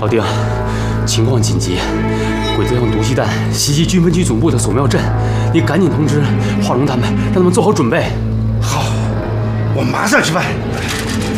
老丁，情况紧急，鬼子用毒气弹袭击军分区总部的锁庙镇，你赶紧通知华龙他们，让他们做好准备。 好，我马上去办。